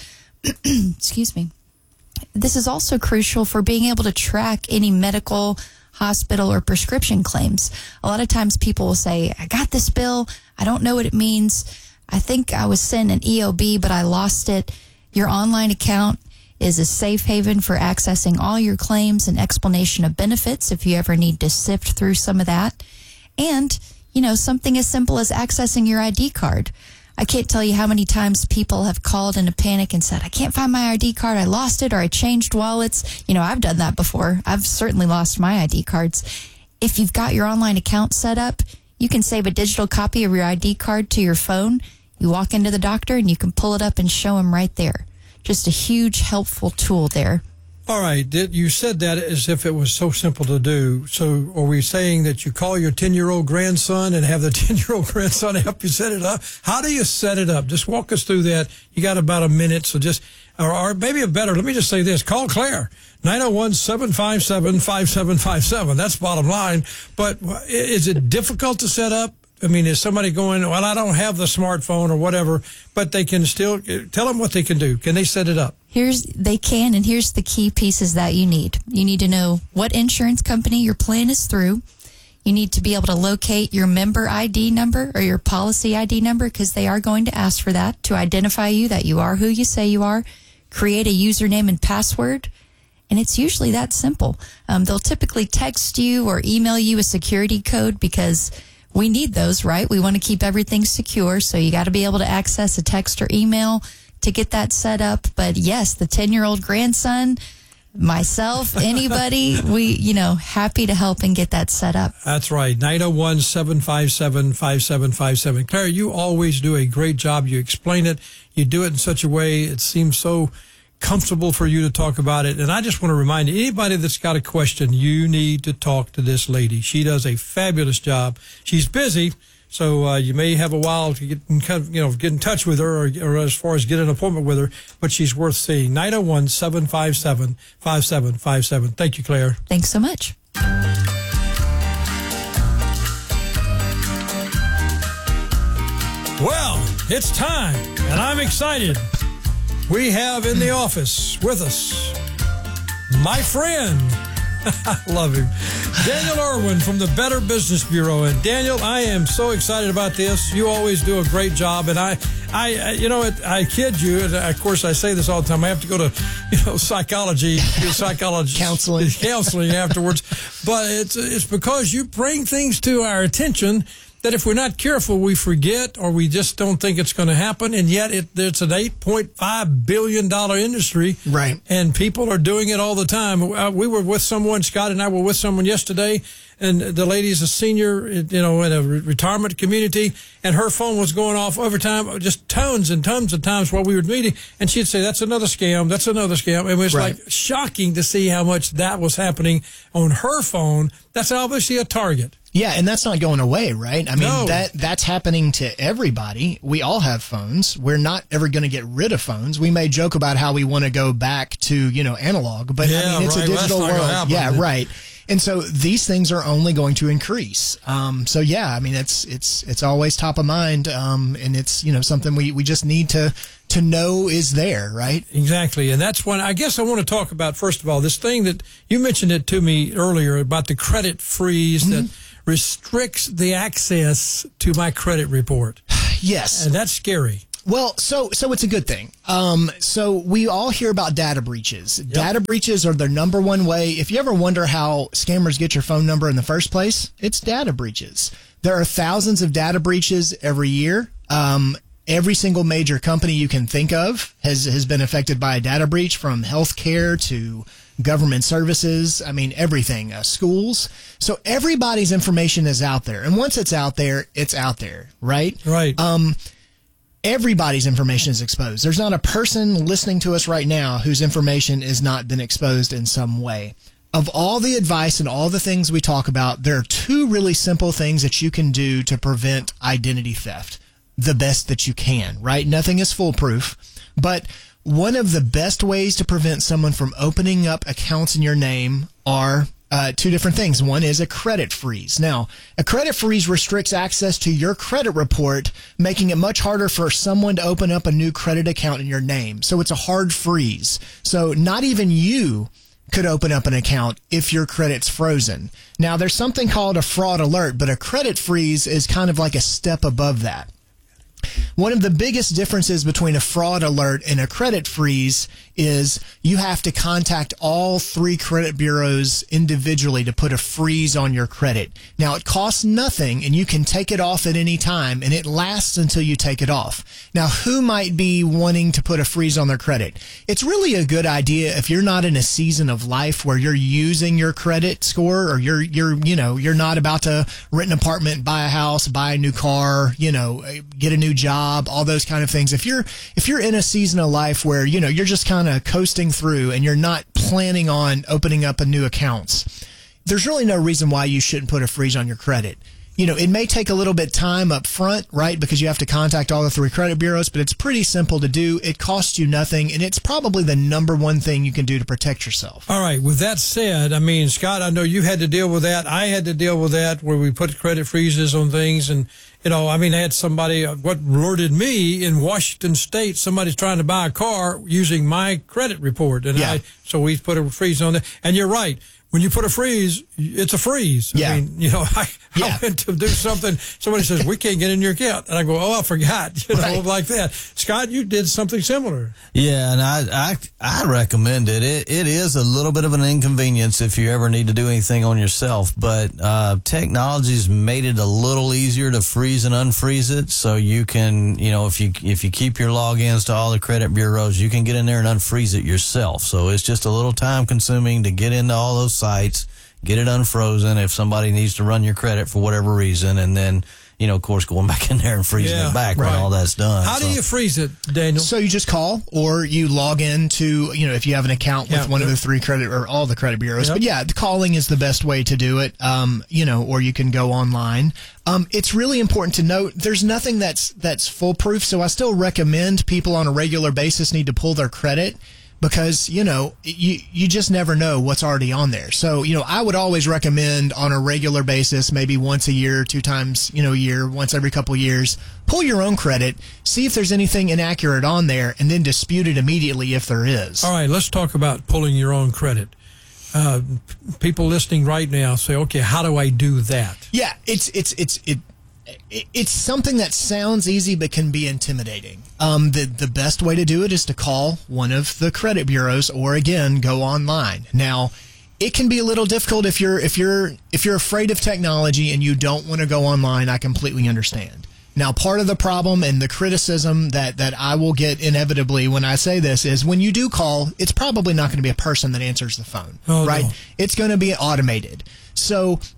Excuse me. This is also crucial for being able to track any medical, hospital, or prescription claims. A lot of times people will say, I got this bill, I don't know what it means, I think I was sent an E O B, but I lost it. Your online account is a safe haven for accessing all your claims and explanation of benefits if you ever need to sift through some of that. And, you know, something as simple as accessing your I D card. I can't tell you how many times people have called in a panic and said, I can't find my I D card, I lost it, or I changed wallets. You know, I've done that before. I've certainly lost my I D cards. If you've got your online account set up, you can save a digital copy of your I D card to your phone. You walk into the doctor and you can pull it up and show them right there. Just a huge helpful tool there. All right. You said that as if it was so simple to do. So are we saying that you call your ten-year-old grandson and have the ten-year-old grandson help you set it up? How do you set it up? Just walk us through that. You got about a minute, so just, or, or maybe a better, let me just say this. Call Claire, nine oh one, seven five seven, five seven five seven. That's bottom line. But is it difficult to set up? I mean, is somebody going, well, I don't have the smartphone or whatever, but they can still, tell them what they can do. Can they set it up? Here's, they can, and here's the key pieces that you need. You need to know what insurance company your plan is through. You need to be able to locate your member I D number or your policy I D number, because they are going to ask for that to identify you, that you are who you say you are. Create a username and password. And it's usually that simple. Um, they'll typically text you or email you a security code, because we need those, right? We want to keep everything secure. So you got to be able to access a text or email to get that set up. But yes, the ten-year-old grandson, myself, anybody, we, you know, happy to help and get that set up. That's right. nine oh one, seven five seven, five seven five seven. Claire, you always do a great job. You explain it. You do it in such a way it seems so comfortable for you to talk about it. And I just want to remind anybody that's got a question, you need to talk to this lady. She does a fabulous job. She's busy, so uh, you may have a while to get in, you know, get in touch with her, or, or as far as get an appointment with her, but she's worth seeing. nine oh one, seven five seven, five seven five seven. Thank you, Claire. Thanks so much. Well, it's time, and I'm excited. We have in the office with us my friend, I love him, Daniel Irwin from the Better Business Bureau. And Daniel, I am so excited about this. You always do a great job. And I, I, you know, it, I kid you. And of course, I say this all the time. I have to go to, you know, psychology, psychology, counseling, counseling afterwards. But it's it's because you bring things to our attention that if we're not careful, we forget, or we just don't think it's going to happen. And yet it, it's an eight point five billion dollars industry. Right. And people are doing it all the time. Uh, we were with someone, Scott and I were with someone yesterday, and the lady is a senior, you know, in a re- retirement community, and her phone was going off over time, just tons and tons of times while we were meeting, and she'd say, that's another scam, that's another scam. It was Right. like shocking to see how much that was happening on her phone. That's obviously a target. Yeah, and that's not going away, right? I mean, No. that that's happening to everybody. We all have phones. We're not ever going to get rid of phones. We may joke about how we want to go back to, you know, analog, but Yeah, I mean, it's right. a Well, that's digital not gonna world. happen. Yeah, right. And so these things are only going to increase. Um, so yeah, I mean, it's it's it's always top of mind, um, and it's, you know, something we, we just need to to know is there, right? Exactly. And that's when I guess I want to talk about, first of all, this thing that you mentioned it to me earlier about the credit freeze mm-hmm. that restricts the access to my credit report. Yes. And that's scary. Well, so so it's a good thing. Um, so we all hear about data breaches. Yep. Data breaches are the number one way. If you ever wonder how scammers get your phone number in the first place, it's data breaches. There are thousands of data breaches every year. Um, every single major company you can think of has has been affected by a data breach, from healthcare to government services. I mean, everything, uh, schools. So everybody's information is out there. And once it's out there, it's out there, right? Right. Um, everybody's information is exposed. There's not a person listening to us right now whose information has not been exposed in some way. Of all the advice and all the things we talk about, there are two really simple things that you can do to prevent identity theft the best that you can, right? Nothing is foolproof, but one of the best ways to prevent someone from opening up accounts in your name are uh, two different things. One is a credit freeze. Now, a credit freeze restricts access to your credit report, making it much harder for someone to open up a new credit account in your name. So it's a hard freeze. So not even you could open up an account if your credit's frozen. Now, there's something called a fraud alert, but a credit freeze is kind of like a step above that. One of the biggest differences between a fraud alert and a credit freeze is you have to contact all three credit bureaus individually to put a freeze on your credit. Now, it costs nothing, and you can take it off at any time, and it lasts until you take it off. Now, who might be wanting to put a freeze on their credit? It's really a good idea if you're not in a season of life where you're using your credit score, or you're, you're, you know, you're not about to rent an apartment, buy a house, buy a new car, you know, get a new job, all those kind of things. If you're, if you're in a season of life where, you know, you're just kind of coasting through and you're not planning on opening up a new accounts, there's really no reason why you shouldn't put a freeze on your credit. You know, it may take a little bit time up front, right? Because you have to contact all the three credit bureaus, but it's pretty simple to do. It costs you nothing, and it's probably the number one thing you can do to protect yourself. All right. With that said, I mean, Scott, I know you had to deal with that. I had to deal with that, where we put credit freezes on things. And, you know, I mean, I had somebody, uh, what alerted me in Washington State, somebody's trying to buy a car using my credit report. And Yeah. I, so we put a freeze on that. And you're right. When you put a freeze, it's a freeze. Yeah. I mean, you know, I, Yeah. I went to do something. Somebody says, we can't get in your account. And I go, oh, I forgot, you know, Right. like that. Scott, you did something similar. Yeah, and I, I I recommend it. It it is a little bit of an inconvenience if you ever need to do anything on yourself, but uh, technology's made it a little easier to freeze and unfreeze it. So you can, you know, if you if you keep your logins to all the credit bureaus, you can get in there and unfreeze it yourself. So it's just a little time consuming to get into all those sites, get it unfrozen if somebody needs to run your credit for whatever reason, and then, you know, of course, going back in there and freezing Yeah, it back right. when all that's done. How So- do you freeze it, Daniel? So you just call, or you log in to, you know, if you have an account with Yeah, one of yeah. the three credit or all the credit bureaus. Yep. But yeah, the calling is the best way to do it. Um, you know, or you can go online. Um, it's really important to note there's nothing that's that's foolproof. So I still recommend people on a regular basis need to pull their credit, because, you know, you, you just never know what's already on there. So, you know, I would always recommend on a regular basis, maybe once a year, two times, you know, a year, once every couple of years, pull your own credit, see if there's anything inaccurate on there, and then dispute it immediately if there is. All right, let's talk about pulling your own credit. Uh, people listening right now say, okay, how do I do that? Yeah, it's it's it's it. It's something that sounds easy but can be intimidating. Um, the the best way to do it is to call one of the credit bureaus, or again, go online. Now, it can be a little difficult if you're if you're if you're afraid of technology and you don't want to go online. I completely understand. Now, part of the problem and the criticism that, that I will get inevitably when I say this is when you do call, it's probably not going to be a person that answers the phone, Oh, right? no. It's going to be automated. So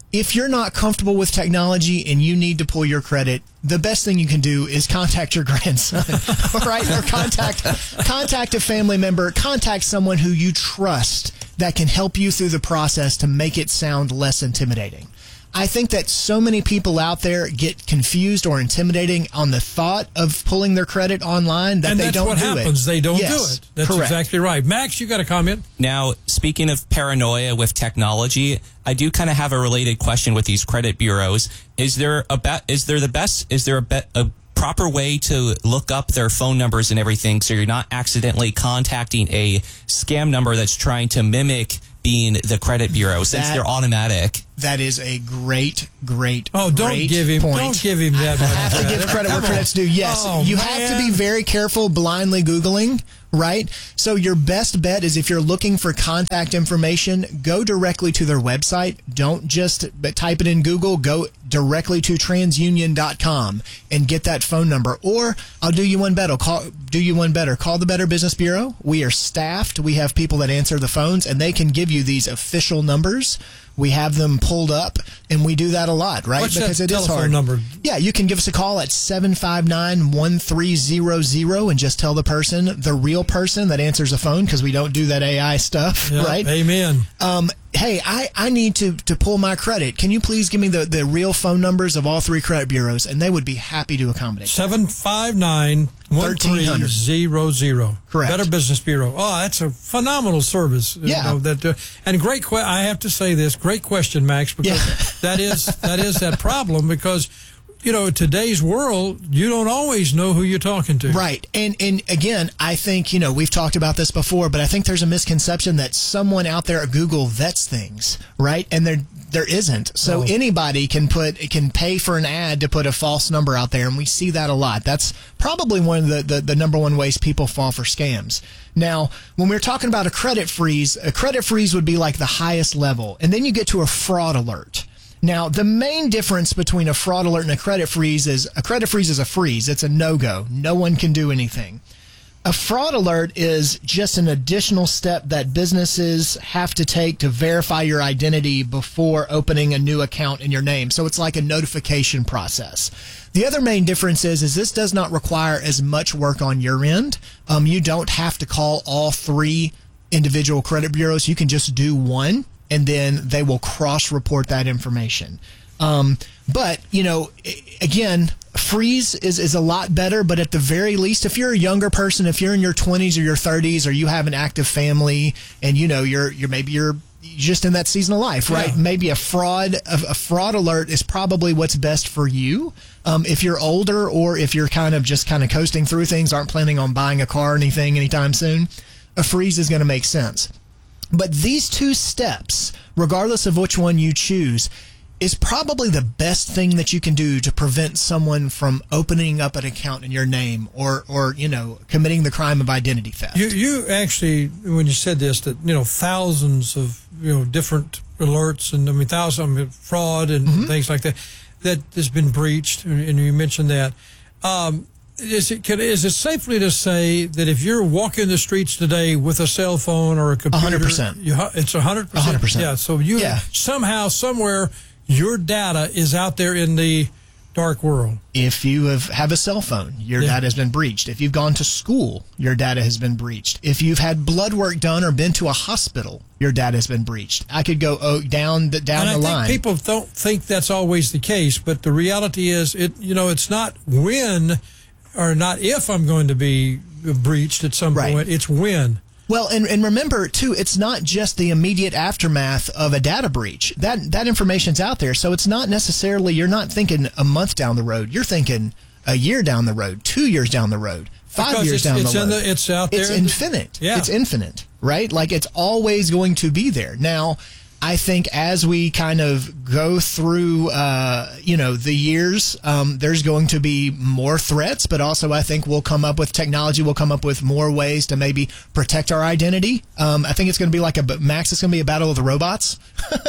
if you're not comfortable with technology and you need to pull your credit, the best thing you can do is contact your grandson, right? Or contact contact a family member, contact someone who you trust that can help you through the process to make it sound less intimidating. I think that so many people out there get confused or intimidating on the thought of pulling their credit online that and they don't do it. And that's what happens. They don't yes, do it. That's correct. exactly right. Max, you got a comment? Now, speaking of paranoia with technology, I do kind of have a related question with these credit bureaus. Is there a be- is there the best is there a, be- a proper way to look up their phone numbers and everything so you're not accidentally contacting a scam number that's trying to mimic being the credit bureau since That- they're automatic? That is a great, great, Oh, don't great give him, point. don't give him that. I have to give credit where credit's due. Yes, Oh, you man. have to be very careful blindly Googling, right? So your best bet is if you're looking for contact information, go directly to their website. Don't just but type it in Google. Go directly to transunion dot com and get that phone number. Or I'll do you one better. Call, do you one better. Call the Better Business Bureau. We are staffed. We have people that answer the phones, and they can give you these official numbers. We have them pulled up, and we do that a lot, right? What's because that it is telephone hard. number? Yeah, you can give us a call at seven five nine, one three zero zero and just tell the person, the real person that answers the phone, because we don't do that A I stuff, Yeah, right? Amen. Um, hey, I, I need to, to pull my credit. Can you please give me the, the real phone numbers of all three credit bureaus? And they would be happy to accommodate. seven five nine, one three zero zero. Correct. Better Business Bureau. Oh, that's a phenomenal service. you Yeah. know, that, uh, and great, que- I have to say this, great question, Max, because that is that is that problem because, you know, today's world, you don't always know who you're talking to. Right. And and again, I think, you know, we've talked about this before, but I think there's a misconception that someone out there at Google vets things, right? And there there isn't. So Oh. anybody can put can pay for an ad to put a false number out there, and we see that a lot. That's probably one of the, the, the number one ways people fall for scams. Now, when we're talking about a credit freeze, a credit freeze would be like the highest level, and then you get to a fraud alert. Now, the main difference between a fraud alert and a credit freeze is a credit freeze is a freeze. It's a no-go. No one can do anything. A fraud alert is just an additional step that businesses have to take to verify your identity before opening a new account in your name. So it's like a notification process. The other main difference is, is this does not require as much work on your end. Um, you don't have to call all three individual credit bureaus. You can just do one, and then they will cross-report that information. Um, but, you know, again, freeze is, is a lot better, but at the very least, if you're a younger person, if you're in your twenties or your thirties, or you have an active family, and, you know, you're, you're maybe you're just in that season of life, right? Yeah. Maybe a fraud, a, a fraud alert is probably what's best for you. Um, if you're older, or if you're kind of just kind of coasting through things, aren't planning on buying a car or anything anytime soon, a freeze is going to make sense. But these two steps, regardless of which one you choose, is probably the best thing that you can do to prevent someone from opening up an account in your name, or, or you know, committing the crime of identity theft. You, you actually, when you said this, that, you know, thousands of, you know, different alerts and, I mean, thousands, I mean, fraud and Mm-hmm. things like that, that has been breached, and you mentioned that. Um, is it, can, is it safely to say that if you're walking the streets today with a cell phone or a computer, one hundred percent. You, it's one hundred percent? one hundred percent. Yeah, so you Yeah. somehow, somewhere, your data is out there in the dark world. If you have, have a cell phone, your Yeah. data has been breached. If you've gone to school, your data has been breached. If you've had blood work done or been to a hospital, your data has been breached. I could go oh, down the, down and the I line. think people don't think that's always the case, but the reality is, it you know, it's not when or not if I'm going to be breached at some Right. point. It's when. Well, and, and remember, too, it's not just the immediate aftermath of a data breach. That that information's out there. So it's not necessarily, you're not thinking a month down the road. You're thinking a year down the road, two years down the road, five Because years it's- down it's the in road. the- it's out there It's in the- infinite. Yeah. It's infinite, right? Like, it's always going to be there. Now, I think as we kind of go through, uh, you know, the years, um, there's going to be more threats, but also I think we'll come up with technology. We'll come up with more ways to maybe protect our identity. Um, I think it's going to be like a, Max, it's going to be a battle of the robots,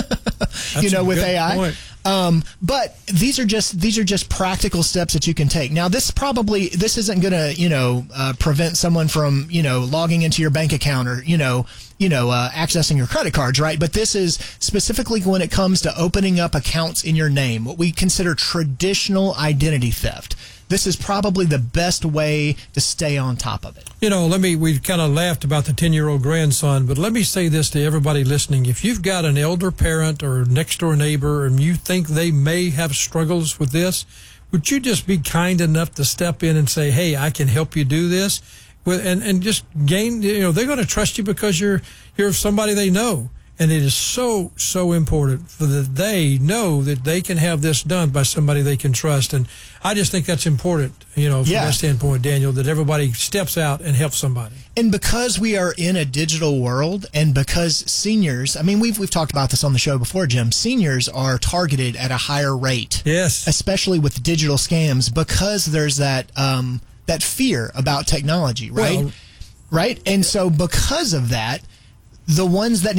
you know, a with good A I. point. Um, but these are just these are just practical steps that you can take. Now, this probably this isn't going to you know uh, prevent someone from you know logging into your bank account or you know you know, uh, accessing your credit cards, right? But this is specifically when it comes to opening up accounts in your name, what we consider traditional identity theft. This is probably the best way to stay on top of it. You know, let me, we kind of laughed about the ten-year-old grandson, but let me say this to everybody listening. If you've got an elder parent or next-door neighbor and you think they may have struggles with this, would you just be kind enough to step in and say, hey, I can help you do this? And, and just gain, you know, they're going to trust you because you're, you're somebody they know. And it is so, so important for that they know that they can have this done by somebody they can trust. And I just think that's important, you know, from Yeah. that standpoint, Daniel, that everybody steps out and helps somebody. And because we are in a digital world, and because seniors, I mean, we've we've talked about this on the show before, Jim. Seniors are targeted at a higher rate, yes, especially with digital scams, because there's that um, that fear about technology, right? Well, right, and so because of that, the ones that